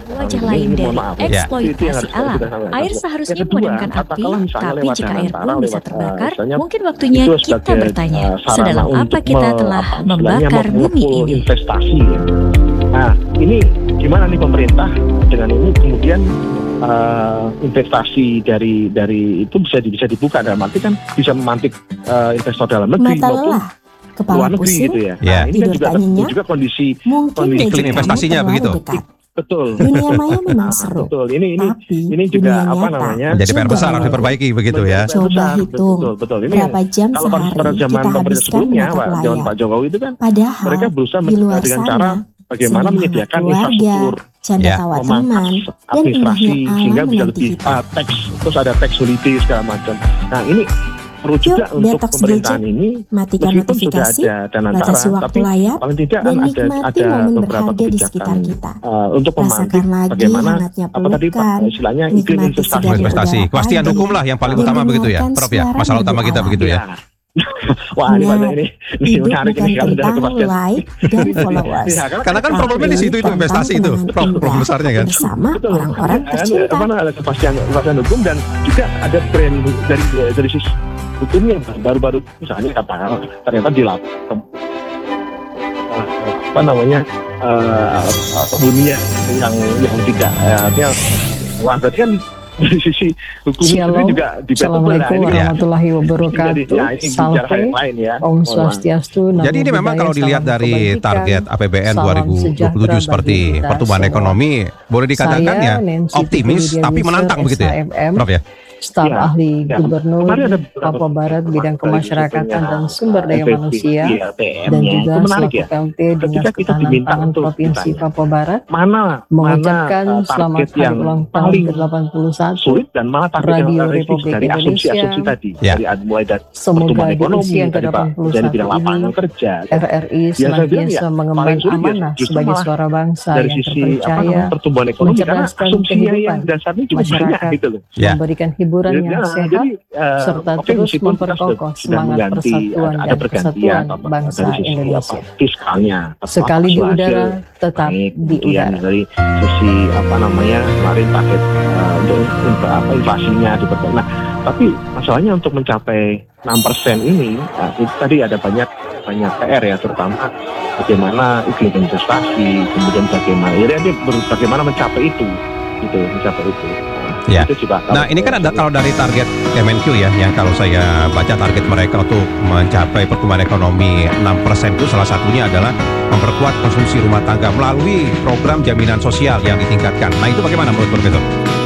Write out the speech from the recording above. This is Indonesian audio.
Wajah Ini lain mohon dari maaf ya. eksploitasi Itu yang harus alam. kita sampaikan. Air Yang seharusnya kedua, memadamkan api, katakanlah misalnya tapi lewat jika air danantara, pun bisa lewat terbakar, istilahnya mungkin waktunya itu kita sebagai bertanya, sarana sedalam apa untuk kita telah membakar bumi mengepul ini? investasi ya. Nah, ini gimana nih pemerintah dengan ini kemudian investasi dari itu bisa dibuka, dalam arti kan bisa memantik investor dalam negeri Mata maupun lelah, kepala luar negeri pusing, gitu ya. Ya. Nah, ini kan tidur juga tak nyenyak, juga kondisi mungkin kondisi gaji iklim kamu investasinya terlalu begitu. dekat. betul. Dunia maya memang seru, Betul. Ini tapi juga dunia apa nyata namanya? Menjadi PR juga besar harus menantang. diperbaiki begitu ya. Menjadi Coba besar. hitung Betul. Ini berapa jam kalau sehari pada zaman kita pemerintah habiskan sebelumnya, menatap Pak, zaman layar. Pak Jokowi itu kan Padahal mereka berusaha di luar dengan sana cara bagaimana senyum hangat menyediakan keluarga, infrastruktur, canda Ya. tawa memangkas teman, dan administrasi indahnya sehingga alam bisa menanti lebih kita. tax, terus ada tax holiday segala macam. Nah, ini perlu juga Yuk, untuk detox pemerintahan gadget, ini, matikan meskipun sudah notifikasi, ada danantara, batasi waktu tapi layar, paling tidak dan kan nikmati ada momen beberapa berharga di kebijakan sekitar kita. untuk memantik Rasakan lagi bagaimana hangatnya apa tadi Pak pelukan, istilahnya iklim nikmati investasi. segarnya Investasi, udara kepastian pagi, hukum lah yang paling dan utama begitu ya, dengarkan Prof ya. suara Masalah utama merdu kita alam. begitu ya. Wah, ini Nah, ini hidup menarik bukan ini kalau dari tentang kepastian. like dan followers, Ya, Karena kan tapi problemnya di situ itu tentang investasi itu, kenangan Prof, indah problem besarnya kan. bersama Betul. orang-orang tercinta. Apa ada kepastian hukum dan juga ada brand dari sisi hukumnya baru-baru misalnya katakan ternyata dilakukan apa namanya bunyinya yang tidak artinya wah berarti kan dari sisi hukum itu Shalom. juga debatable. Assalamualaikum Ini warahmatullahi wabarakatuh. ini bicara hal yang lain ya. Om Swastiastu. Namo Jadi ini memang Buddhaya, kalau dilihat salam dari kebajikan, target APBN salam 2027 sejahtera seperti bagi kita pertumbuhan semua. ekonomi, boleh dikatakan Saya, ya Nancy optimis Tukulidia tapi Yusuf, menantang begitu ya, SHMM, Prof ya. staf Ya, ahli ya. Gubernur Kemarin ada beberapa Papua Barat bidang dari kemasyarakatan surveinya, dan sumber daya FFP, manusia iya, PM-nya. dan juga Itu menarik selaku ya. PLT Dinas Ketika kita Ketahanan diminta Pangan untuk Provinsi ditanya, Papua Barat mana mengucapkan selamat target hari yang ulang tahun paling ke-81 sulit dan mana target yang Radio realistis Republik dari asumsi-asumsi Indonesia. tadi Ya. dari mulai dari Semoga pertumbuhan di ekonomi usia yang tadi Pak ke-81 dari bidang lapangan ini kerja RRI Ya, saya bilang senantiasa ya, mengemban paling sulit ya, amanah justru sebagai malah suara bangsa dari yang sisi terpercaya, pertumbuhan ekonomi karena mencerdaskan asumsinya yang kehidupan dasarnya cuma banyak masyarakat, gitu loh. Ya. memberikan hiburan yang sehat, serta oke, terus meskipun kita memperkokoh sudah semangat mengganti, persatuan ada dan pergantian kesatuan apa, bangsa dari sisi Indonesia. fiskalnya Sekali di hasil udara, tetap naik, di kemudian udara. dari sisi kemarin target untuk inflasinya diperbaiki. Nah, tapi masalahnya untuk mencapai 6% ini itu tadi ada banyak PR ya, terutama bagaimana iklim investasi, kemudian bagaimana mencapai itu mencapai itu. Ya. Itu juga Nah ini kan ada kalau dari target Kemenq ya, yang kalau saya baca target mereka untuk mencapai pertumbuhan ekonomi 6% itu salah satunya adalah memperkuat konsumsi rumah tangga melalui program jaminan sosial yang ditingkatkan. Nah itu bagaimana menurut Profesor?